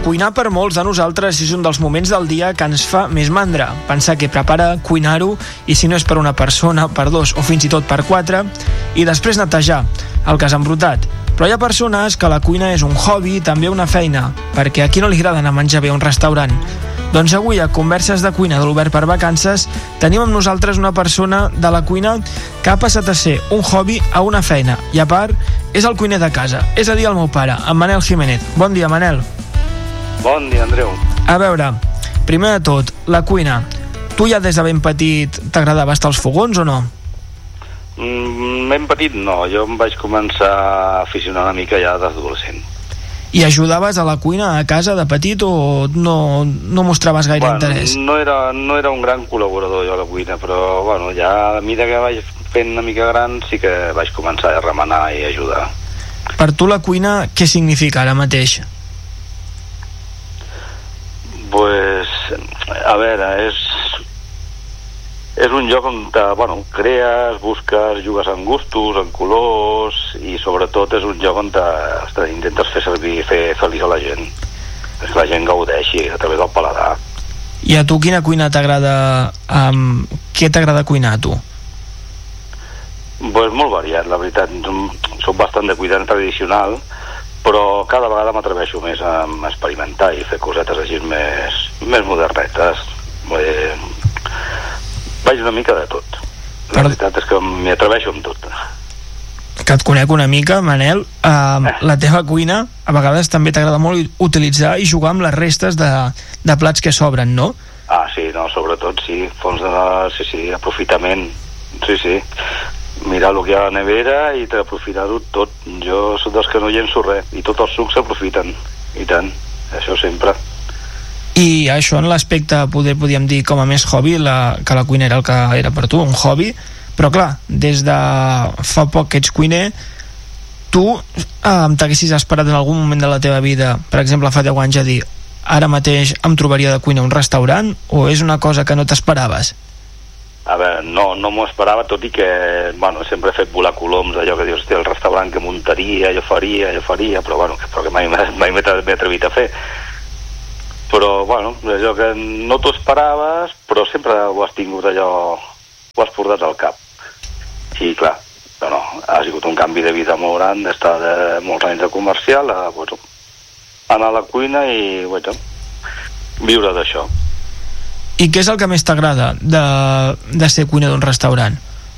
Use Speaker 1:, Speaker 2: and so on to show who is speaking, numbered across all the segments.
Speaker 1: Cuinar per molts de nosaltres és un dels moments del dia que ens fa més mandra. Pensar què prepara, cuinar-ho, i si no és per una persona, per dos o fins i tot per 4, i després netejar el que has embrutat. Però hi ha persones que la cuina és un hobby i també una feina, perquè a qui no li agrada anar a menjar bé a un restaurant? Doncs avui a Converses de Cuina de l'Obert per Vacances tenim amb nosaltres una persona de la cuina que ha passat a ser un hobby a una feina, i a part és el cuiner de casa, és a dir, el meu pare, en Manel Jiménez. Bon dia, Manel.
Speaker 2: Bon dia, Andreu.
Speaker 1: A veure, primer de tot, la cuina. Tu ja des de ben petit t'agradava estar als fogons o no?
Speaker 2: Ben petit no, jo em vaig començar a aficionar una mica ja d'adolescent.
Speaker 1: I ajudaves a la cuina a casa de petit o no mostraves gaire interès?
Speaker 2: No era un gran col·laborador jo a la cuina, però ja a mesura que vaig fent una mica gran sí que vaig començar a remenar i ajudar.
Speaker 1: Per tu la cuina què significa ara mateix?
Speaker 2: Pues, a veure, és un lloc on crees, busques, jugues amb gustos, amb colors, i sobretot és un lloc on intentes fer feliç a la gent, que la gent gaudeixi a través del paladar.
Speaker 1: I a tu quina cuina t'agrada? Què t'agrada cuinar a tu?
Speaker 2: Pues molt variat, la veritat. Soc bastant de cuina tradicional, però cada vegada m'atreveixo més a experimentar i fer cosetes així més modernetes. Vaig una mica de tot. La veritat és que m'hi atreveixo amb tot.
Speaker 1: Que et conec una mica, Manel. La teva cuina a vegades també t'agrada molt utilitzar i jugar amb les restes de plats que sobren, no?
Speaker 2: Ah, sí, no, sobretot sí. Aprofitament. Sí. Mirar el que hi ha a la nevera i aprofitar-ho tot. Jo soc dels que no llenço res, i tots els sucs s'aprofiten, i tant, això sempre.
Speaker 1: I això en l'aspecte, podríem dir, com a més hobby, que la cuina era el que era per tu, un hobby, però clar, des de fa poc que ets cuiner, tu t'haguessis esperat en algun moment de la teva vida, per exemple fa 10 anys, a dir, ara mateix em trobaria de cuina a un restaurant, o és una cosa que no t'esperaves?
Speaker 2: A veure, no m'ho esperava, tot i que sempre he fet volar coloms, allò que dius, el restaurant que muntaria, jo faria, però que mai m'he atrevit a fer. Però, és allò que no t'ho esperaves, però sempre ho has tingut allò, ho has portat al cap. I clar, ha sigut un canvi de vida molt gran, d'estar de molts anys de comercial a anar a la cuina i viure d'això.
Speaker 1: I què és el que més t'agrada de ser cuiner d'un restaurant?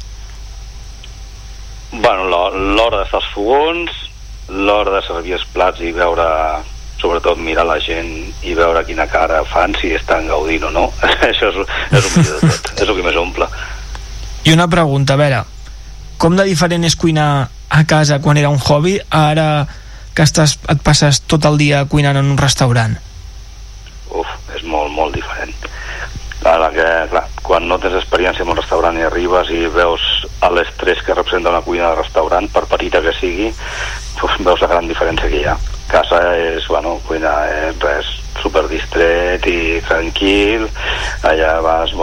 Speaker 2: L'hora d'estar als fogons, l'hora de servir els plats i veure, sobretot mirar la gent i veure quina cara fan, si estan gaudint o no. Això és el millor de tot, és el que més omple.
Speaker 1: I una pregunta, a veure, com de diferent és cuinar a casa quan era un hobby, ara que et passes tot el dia cuinant en un restaurant?
Speaker 2: És molt, molt diferent. Ara que, clar, quan no tens experiència en un restaurant i arribes i veus l'estrès que representa una cuina de restaurant, per petita que sigui, veus la gran diferència que hi ha. Casa és, cuina és res, superdistret i tranquil, allà vas,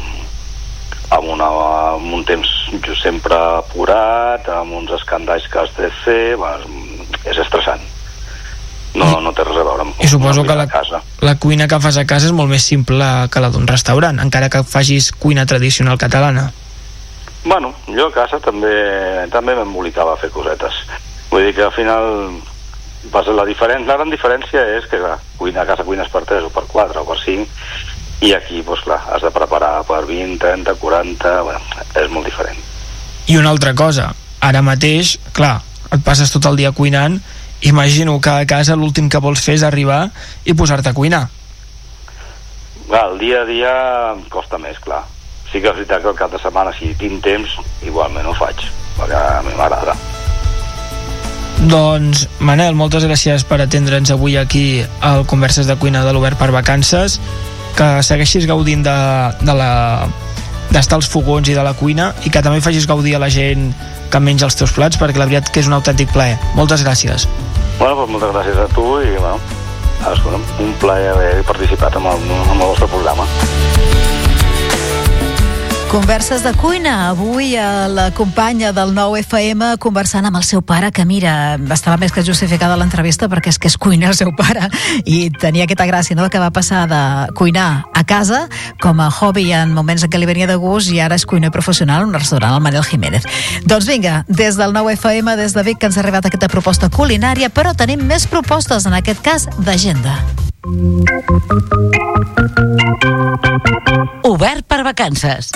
Speaker 2: amb un temps sempre apurat, amb uns escandalls que has de fer, és estressant. No té res a veure amb
Speaker 1: I suposo que la cuina que fas a casa és molt més simple que la d'un restaurant, encara que facis cuina tradicional catalana.
Speaker 2: Jo a casa també m'embolicava a fer cosetes. Vull dir que al final la gran diferència és que a casa cuines per 3 o per 4 o per 5, i aquí has de preparar per 20, 30, 40, és molt diferent.
Speaker 1: I una altra cosa, ara mateix, clar, et passes tot el dia cuinant, imagino que a casa l'últim que vols fer és arribar i posar-te a cuinar.
Speaker 2: El dia a dia costa més, clar. Sí que és veritat que el cap de setmana, si tinc temps, igualment ho faig, perquè a mi m'agrada.
Speaker 1: Doncs, Manel, moltes gràcies per atendre'ns avui aquí al Converses de Cuina de l'Obert per Vacances, que segueixis gaudint d'estar als fogons i de la cuina, i que també facis gaudir a la gent que menja els teus plats, perquè la veritat que és un autèntic plaer. Moltes gràcies.
Speaker 2: Moltes gràcies a tu i un plaer haver participat en el vostre programa.
Speaker 3: Converses de cuina. Avui la companya del 9FM conversant amb el seu pare, que mira, estava més que justificada l'entrevista perquè és que és cuiner el seu pare i tenia aquesta gràcia, no?, que va passar de cuinar a casa com a hobby en moments en què li venia de gust i ara és cuiner professional en un restaurant, el Manel Jiménez. Doncs vinga, des del 9FM, des de Vic, que ens ha arribat aquesta proposta culinària, però tenim més propostes, en aquest cas d'agenda.
Speaker 4: Obert per vacances.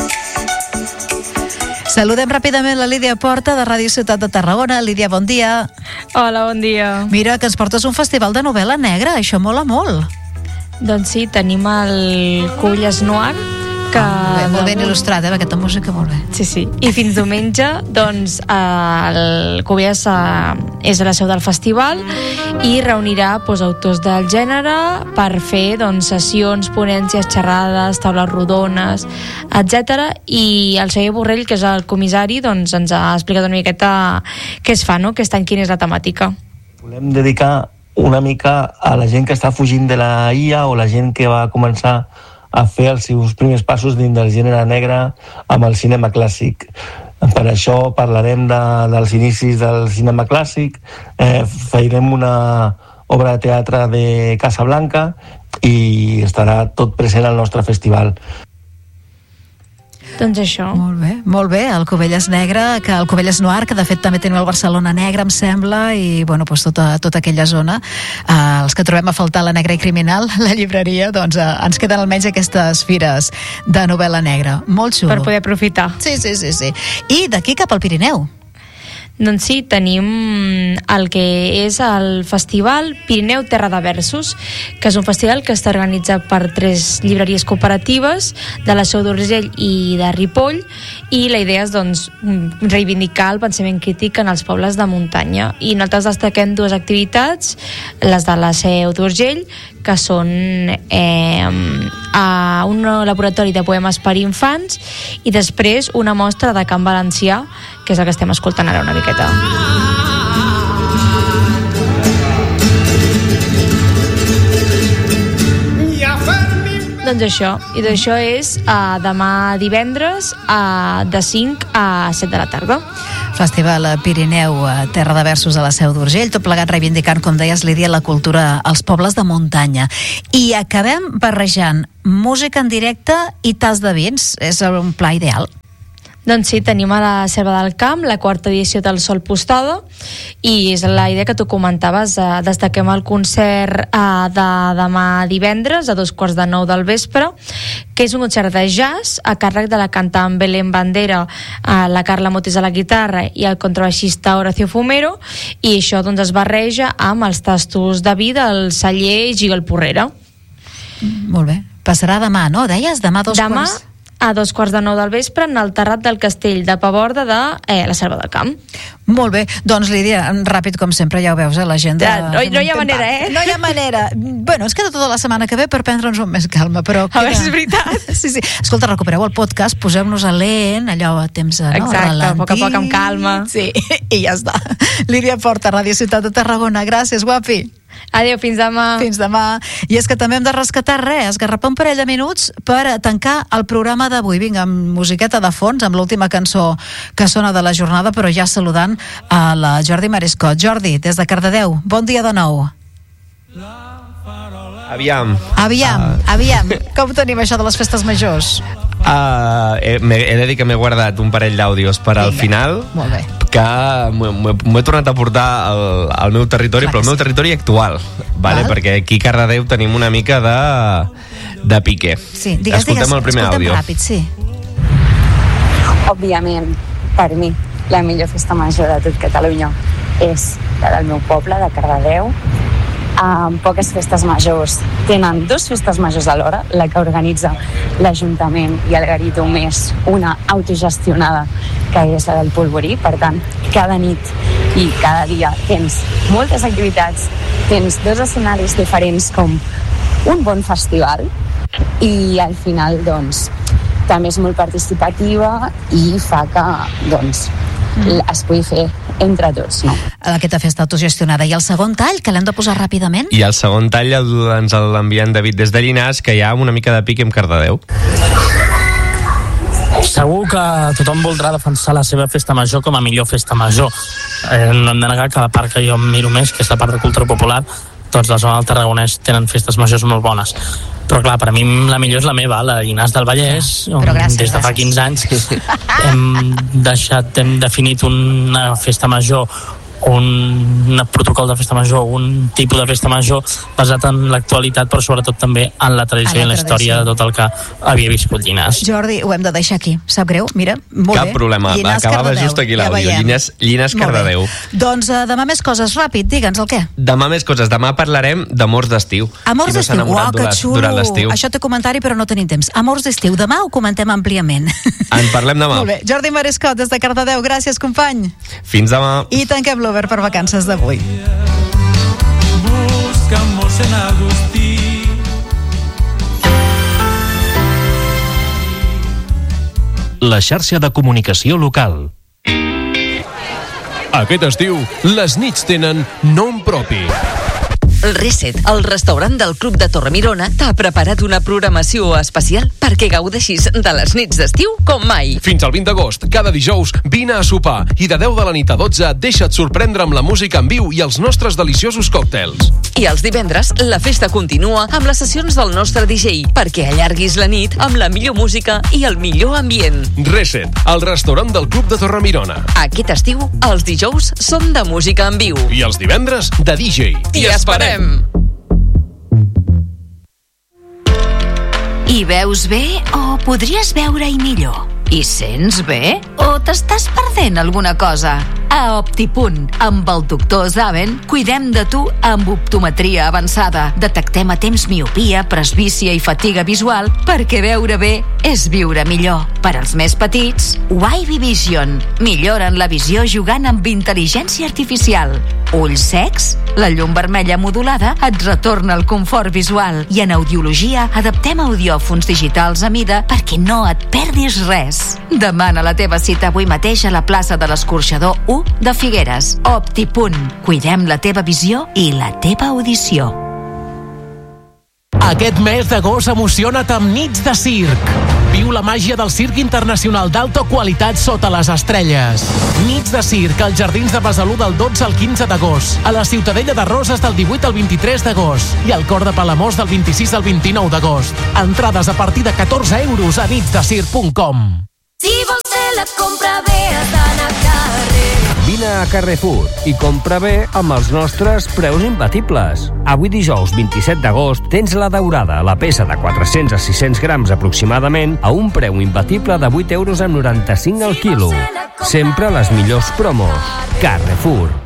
Speaker 3: Saludem ràpidament la Lídia Porta de Ràdio Ciutat de Tarragona. Lídia, bon dia.
Speaker 5: Hola, bon dia.
Speaker 3: Mira, que ens portes un festival de novel·la negra, això mola molt.
Speaker 5: Doncs sí, tenim el Cubelles Noir, que...
Speaker 3: molt ben il·lustrat, aquesta música, molt bé.
Speaker 5: Sí, sí. I fins diumenge, doncs, el Cubelles és a la seu del festival i reunirà autors del gènere per fer sessions, ponències, xerrades, taules rodones, etc. I el Xavier Borrell, que és el comissari, ens ha explicat una miqueta què es fa, no?, aquest any, quina és la temàtica.
Speaker 6: Volem dedicar una mica a la gent que està fugint de la IA o la gent que va començar a fer els seus primers passos dins del gènere negre amb el cinema clàssic. Per això parlarem dels inicis del cinema clàssic, farem una obra de teatre de Casablanca i estarà tot present al nostre festival.
Speaker 5: Doncs això.
Speaker 3: Molt bé, el Cubelles Negre, que el Cubelles Noir, que de fet també tenim el Barcelona Negre, em sembla, i tota aquella zona, els que trobem a faltar la Negra i Criminal, la llibreria, doncs ens queden almenys aquestes fires de novel·la negra. Molt xulo.
Speaker 5: Per poder aprofitar.
Speaker 3: Sí. I d'aquí cap al Pirineu.
Speaker 5: Doncs sí, tenim el que és el festival Pirineu Terra de Versos, que és un festival que està organitzat per 3 llibreries cooperatives de la Seu d'Urgell i de Ripoll, i la idea és reivindicar el pensament crític en els pobles de muntanya. I nosaltres destaquem 2 activitats, les de la Seu d'Urgell, que són a un laboratori de poemes per infants, i després una mostra de cant valencià, que és el que estem escoltant ara una miqueta. Doncs això, i d'això és demà divendres de 5 a 7 de la tarda.
Speaker 3: Festival Pirineu, Terra de Versos a la Seu d'Urgell, tot plegat reivindicant, com deies, Lídia, la cultura als pobles de muntanya. I acabem barrejant música en directe i tas de vins. És un pla ideal.
Speaker 5: Doncs sí, tenim a la Selva del Camp la 4ª edició del Sol Postada, i és la idea que tu comentaves. Destaquem el concert de demà divendres a 8:45 del vespre, que és un concert de jazz a càrrec de la cantant Belén Bandera, la Carla Motis a la guitarra i el contrabaixista Horacio Fumero, i això es barreja amb els tastos de vi del celler Gigol Porrera.
Speaker 3: Molt bé. Passarà demà, no? Deies? Demà
Speaker 5: a 8:45 del vespre en el terrat del castell de Paborda de la Selva del Camp.
Speaker 3: Molt bé, doncs Lídia, ràpid com sempre, ja ho veus, l'agenda...
Speaker 5: No hi ha manera,
Speaker 3: No hi ha manera. Bueno, ens queda tota la setmana que ve per prendre'ns un més calma, però...
Speaker 5: A veure, és veritat.
Speaker 3: Sí. Escolta, recupereu el podcast, posem-nos a lent, allò a temps a
Speaker 5: Exacte, a poc a poc, amb calma.
Speaker 3: Sí, i ja està. Lídia Porta, Ràdio Ciutat de Tarragona. Gràcies, guapi.
Speaker 5: Adéu, fins demà.
Speaker 3: Fins demà. I és que també hem de rescatar esgarrapar un parell de minuts per tancar el programa d'avui. Vinga, amb musiqueta de fons, amb l'última cançó que sona de la jornada, però ja saludant a la Jordi Marescot. Jordi, des de Cardedeu, bon dia de nou.
Speaker 7: Aviam.
Speaker 3: Com tenim això de les festes majors?
Speaker 7: He de dir que m'he guardat un parell d'àudios per al final.
Speaker 3: Molt bé.
Speaker 7: Que m'ho he tornat a portar al meu territori, però al meu territori actual, vale? Perquè aquí a Cardedeu tenim una mica de pique.
Speaker 3: Sí,
Speaker 7: escoltem el primer àudio.
Speaker 3: Ràpid, sí.
Speaker 8: Òbviament, per mi, la millor festa major de tot Catalunya és la del meu poble, de Cardedeu. Poques festes majors tenen 2 festes majors alhora, la que organitza l'Ajuntament i el Garito, més una autogestionada que és la del Polvorí. Per tant, cada nit i cada dia tens moltes activitats, tens 2 escenaris diferents com un bon festival, i al final doncs també és molt participativa i fa que doncs es pugui fer entre tots, no?
Speaker 3: Aquesta festa autogestionada. I el segon tall, que l'hem de posar ràpidament?
Speaker 7: I el segon tall ens l'envia en David des de Llinars, que hi ha una mica de pic amb Cardedeu.
Speaker 4: Segur que tothom voldrà defensar la seva festa major com a millor festa major. No hem de negar que la part que jo miro més, que és la part de cultura popular, tots la zona del Tarragonès tenen festes majors molt bones. Però clar, per a mi la millor és la meva, la Llinars del Vallès, on des de fa 15 anys hem definit una festa major, un protocol de festa major, un tipus de festa major basat en l'actualitat, però sobretot també en la tradició i en la història de tot el que havia viscut Llinars.
Speaker 3: Jordi, ho hem de deixar aquí, sap greu? Mira, molt
Speaker 7: Cap
Speaker 3: bé.
Speaker 7: problema,
Speaker 3: Llinars,
Speaker 7: acabava
Speaker 3: Cardedeu.
Speaker 7: just aquí l'àudio. Llinars Cardedeu.
Speaker 3: Doncs demà més coses, ràpid, digue'ns el què?
Speaker 7: Demà més coses, demà parlarem d'amors d'estiu.
Speaker 3: Amors
Speaker 7: Qui no s'ha
Speaker 3: d'estiu,
Speaker 7: enamorat
Speaker 3: que xulo.
Speaker 7: durant l'estiu.
Speaker 3: Això té comentari, però no tenim temps. Amors d'estiu, demà ho comentem àmpliament.
Speaker 7: En parlem demà.
Speaker 3: Molt bé, Jordi Marescot, des de Cardedeu, gràcies, company.
Speaker 7: Fins demà.
Speaker 3: I tanquem l'Uber per vacances d'avui.
Speaker 9: Buscamos en Agustí.
Speaker 10: La xarxa de comunicació local.
Speaker 11: Aquest estiu, les nits tenen nom propi.
Speaker 12: Reset, el restaurant del Club de Torremirona, t'ha preparat una programació especial perquè gaudeixis de les nits d'estiu com mai.
Speaker 11: Fins al 20 d'agost, cada dijous, vine a sopar i de 10 de la nit a 12 deixa't sorprendre amb la música en viu i els nostres deliciosos còctels.
Speaker 12: I els divendres, la festa continua amb les sessions del nostre DJ perquè allarguis la nit amb la millor música i el millor ambient.
Speaker 11: Reset, el restaurant del Club de Torremirona.
Speaker 12: Aquest estiu, els dijous són de música en viu.
Speaker 11: I els divendres, de DJ.
Speaker 12: T'hi esperem!
Speaker 13: I veus bé o podries veure-hi millor? I sents bé? O t'estàs perdent alguna cosa? A Optipunt, amb el doctor Zaven, cuidem de tu amb optometria avançada. Detectem a temps miopia, presbícia i fatiga visual perquè veure bé és viure millor. Per als més petits, Wavy Vision. Milloren la visió jugant amb intel·ligència artificial. Ulls secs? La llum vermella modulada et retorna el confort visual. I en audiologia adaptem audiòfons digitals a mida perquè no et perdis res. Demana la teva cita avui mateix a la plaça de l'Escorxador 1 de Figueres. Optipunt. Cuidem la teva visió i la teva audició.
Speaker 14: Aquest mes d'agost emociona't amb nits de circ. Viu la màgia del circ internacional d'alta qualitat sota les estrelles. Nits de circ als Jardins de Besalú del 12 al 15 d'agost, a la Ciutadella de Roses del 18 al 23 d'agost i al Cor de Palamós del 26 al 29 d'agost. Entrades a partir de 14 euros a nitsdecirc.com.
Speaker 15: Si vols fer la compra bé, has d'anar a carrer.
Speaker 16: Vine a Carrefour i compra bé amb els nostres preus imbatibles. Avui dijous 27 d'agost tens la daurada, la peça de 400 a 600 grams aproximadament, a un preu imbatible de 8,95 € al quilo. Sempre les millors promos. Carrefour.